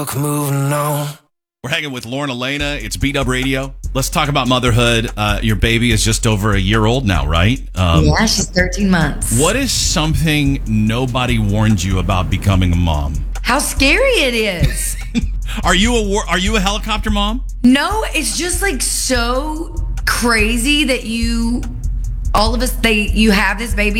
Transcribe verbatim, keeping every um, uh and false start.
Moving on. We're hanging with Lauren Elena. It's Beat Up Radio. Let's talk about motherhood. Uh, your baby is just over a year old now, right? Um, yeah, she's thirteen months. What is something nobody warned you about becoming a mom? How scary it is. Are you a war- Are you a helicopter mom? No, it's just like so crazy that you, all of us, they you have this baby